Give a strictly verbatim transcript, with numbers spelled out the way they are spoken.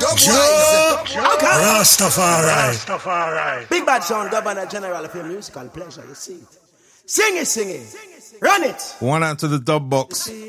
Rastafari. Rastafari. Big Bad Sound, Governor General of your musical pleasure, you see it. Sing it, sing it. Run it. One out to the dub box.